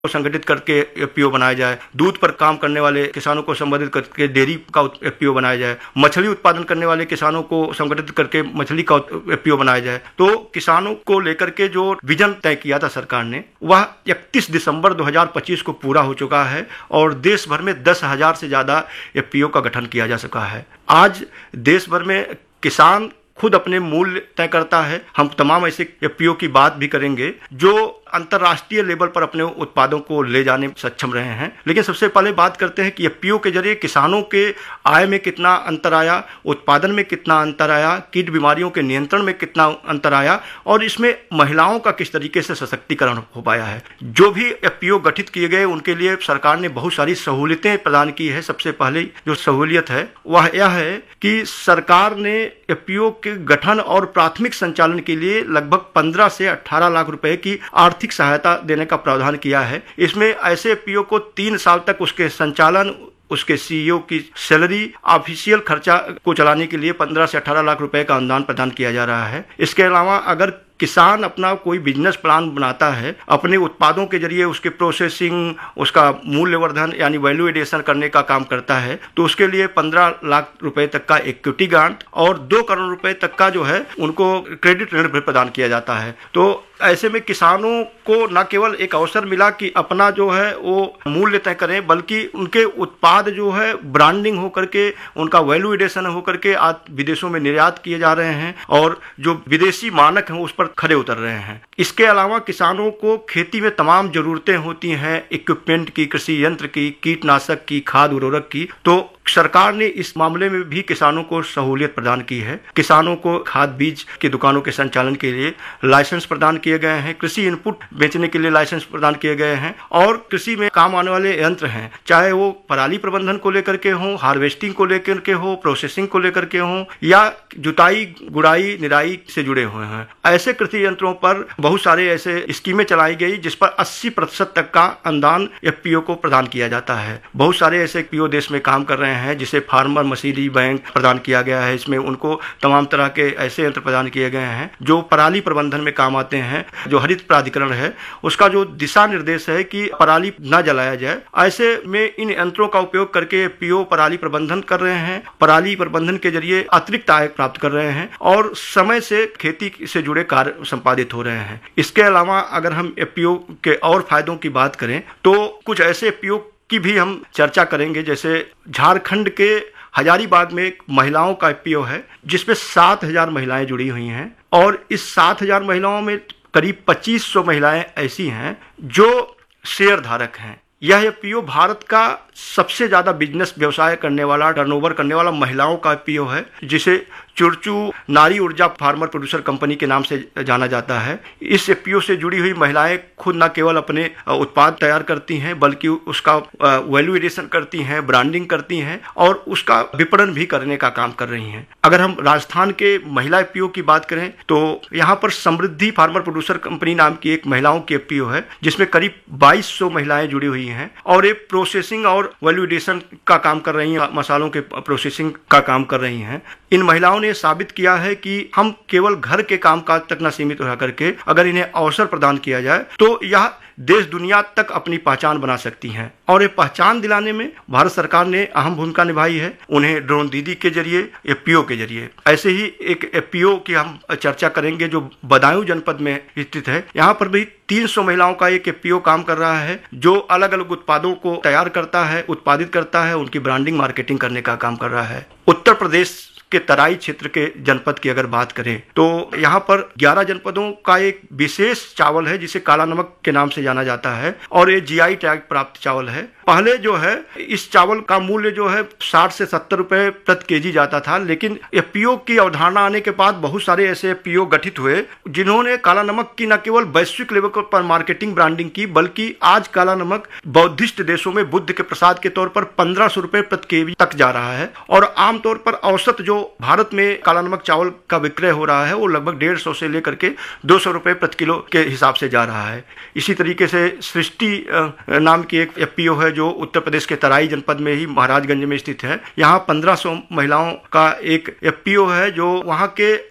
को संगठित करके एफपीओ बनाया जाए, दूध पर काम करने वाले किसानों को संबंधित करके डेयरी का एफपीओ बनाया जाए, मछली उत्पादन करने वाले किसानों को संगठित करके मछली का एफपीओ बनाया जाए। तो किसानों को लेकर के जो विजन तय किया था सरकार ने, वह 31 दिसंबर 2025 को पूरा हो चुका है और देश भर में 10,000 से ज्यादा एफपीओ का गठन किया जा सका है। आज देश भर में किसान खुद अपने मूल्य तय करता है। हम तमाम ऐसे एफपीओ की बात भी करेंगे जो अंतर्राष्ट्रीय लेवल पर अपने उत्पादों को ले जाने में सक्षम रहे हैं। लेकिन सबसे पहले बात करते हैं कि एफपीओ के जरिए किसानों के आय में कितना अंतर आया, उत्पादन में कितना अंतर आया, कीट बीमारियों के नियंत्रण में कितना अंतर आया और इसमें महिलाओं का किस तरीके से सशक्तिकरण हो पाया है। जो भी एफपीओ गठित किए गए उनके लिए सरकार ने बहुत सारी सहूलियतें प्रदान की है। सबसे पहले जो सहूलियत है वह यह है कि सरकार ने एफपीओ के गठन और प्राथमिक संचालन के लिए लगभग 15 से 18 लाख रुपए की आर्थिक सहायता देने का प्रावधान किया है। इसमें ऐसे एफपीओ को 3 साल तक उसके संचालन, उसके सीईओ की सैलरी, ऑफिशियल खर्चा को चलाने के लिए 15 से 18 लाख रुपए का अनुदान प्रदान किया जा रहा है। इसके अलावा अगर किसान अपना कोई बिजनेस प्लान बनाता है, अपने उत्पादों के जरिए उसके प्रोसेसिंग, उसका मूल्यवर्धन यानी वैल्यू एडिशन करने का काम करता है, तो उसके लिए 15 लाख रुपए तक का इक्विटी ग्रांट और 2 करोड़ रुपए तक का जो है उनको क्रेडिट ऋण भी प्रदान किया जाता है। तो ऐसे में किसानों को न केवल एक अवसर मिला कि अपना जो है वो मूल्य तय करें, बल्कि उनके उत्पाद जो है ब्रांडिंग होकर के, उनका वैल्यू एडिशन होकर के आज विदेशों में निर्यात किए जा रहे हैं और जो विदेशी मानक हैं उस पर खरे उतर रहे हैं। इसके अलावा किसानों को खेती में तमाम जरूरतें होती हैं, इक्विपमेंट की, कृषि यंत्र की, कीटनाशक की, खाद उर्वरक की, तो सरकार ने इस मामले में भी किसानों को सहूलियत प्रदान की है। किसानों को खाद बीज की दुकानों के संचालन के लिए लाइसेंस प्रदान किए गए हैं, कृषि इनपुट बेचने के लिए लाइसेंस प्रदान किए गए हैं और कृषि में काम आने वाले यंत्र हैं, चाहे वो पराली प्रबंधन को लेकर के हो, हार्वेस्टिंग को लेकर के हो, प्रोसेसिंग को लेकर के हो या जुताई, गुड़ाई, निराई से जुड़े हुए हैं, ऐसे कृषि यंत्रों पर बहुत सारे ऐसे स्कीमें चलाई गई जिस पर 80% तक का अनुदान एफपीओ को प्रदान किया जाता है। बहुत सारे ऐसे एफपीओ देश में काम कर रहे हैं जिसे फार्मर मशीनरी बैंक प्रदान किया गया है। इसमें उनको तमाम तरह के ऐसे यंत्र प्रदान किए गए हैं जो पराली प्रबंधन में काम आते हैं। जो हरित प्राधिकरण है उसका जो दिशा निर्देश है कि पराली न जलाया जाए, ऐसे में इन यंत्रों का उपयोग करके एफपीओ पराली प्रबंधन कर रहे हैं, पराली प्रबंधन के जरिए अतिरिक्त आय प्राप्त कर रहे हैं और समय से खेती से जुड़े कार्य संपादित हो रहे हैं। इसके अलावा अगर हम एफपीओ के और फायदों की बात करें तो कुछ ऐसे एफपीओ की भी हम चर्चा करेंगे। जैसे झारखंड के हजारीबाग में एक महिलाओं का एफपीओ है जिसमें 7,000 महिलाएं जुड़ी हुई हैं और इस 7,000 महिलाओं में करीब 2,500 महिलाएं ऐसी हैं जो शेयर धारक हैं। यह एफपीओ भारत का सबसे ज्यादा बिजनेस व्यवसाय करने वाला, टर्नओवर करने वाला महिलाओं का एफपीओ है, जिसे चुरचू नारी ऊर्जा फार्मर प्रोड्यूसर कंपनी के नाम से जाना जाता है। इस एफपीओ से जुड़ी हुई महिलाएं खुद न केवल अपने उत्पाद तैयार करती हैं बल्कि उसका वैल्यू एडिशन करती हैं, ब्रांडिंग करती हैं और उसका विपणन भी करने का काम कर रही हैं। अगर हम राजस्थान के महिला एफपीओ की बात करें तो यहाँ पर समृद्धि फार्मर प्रोड्यूसर कंपनी नाम की एक महिलाओं की एफपीओ है जिसमें करीब 2,200 महिलाएं जुड़ी हुई हैं और एक प्रोसेसिंग और वैल्यू एडिशन का काम कर रही हैं, मसालों के प्रोसेसिंग का काम कर रही हैं। इन महिलाओं ने साबित किया है कि हम केवल घर के कामकाज तक न सीमित रह करके अगर इन्हें अवसर प्रदान किया जाए तो यह देश दुनिया तक अपनी पहचान बना सकती हैं और ये पहचान दिलाने में भारत सरकार ने अहम भूमिका निभाई है, उन्हें ड्रोन दीदी के जरिए, एफपीओ के जरिए। ऐसे ही एक एफपीओ की हम चर्चा करेंगे जो बदायूं जनपद में स्थित है। यहाँ पर भी 300 महिलाओं का एक एफपीओ काम कर रहा है जो अलग अलग उत्पादों को तैयार करता है, उत्पादित करता है, उनकी ब्रांडिंग मार्केटिंग करने का काम कर रहा है। उत्तर प्रदेश के तराई क्षेत्र के जनपद की अगर बात करें तो यहाँ पर 11 जनपदों का एक विशेष चावल है जिसे काला नमक के नाम से जाना जाता है और ये जीआई टैग प्राप्त चावल है। पहले जो है इस चावल का मूल्य जो है 60 से 70 रुपए प्रति केजी जाता था, लेकिन एफपीओ की अवधारणा आने के बाद बहुत सारे ऐसे एफपीओ गठित हुए जिन्होंने काला नमक की न केवल वैश्विक लेवल पर मार्केटिंग ब्रांडिंग की बल्कि आज काला नमक बौद्धिस्ट देशों में बुद्ध के प्रसाद के तौर पर 1,500 रुपए प्रति केजी तक जा रहा है और आमतौर पर औसत जो भारत में काला नमक चावल का विक्रय हो रहा है वो लगभग 150 से लेकर के 200 रुपए प्रति किलो के हिसाब से जा रहा है। इसी तरीके से सृष्टि नाम की एक एफपीओ है जो उत्तर प्रदेश के तराई जनपद में ही महाराजगंज में स्थित है। यहाँ 1500 महिलाओं का एक एफपीओ है जो वहाँ के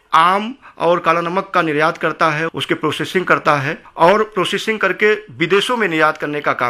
आम और काला नमक का निर्यात करता है, उसके प्रोसेसिंग करता है और प्रोसेसिंग करके विदेशों में निर्यात करने का काम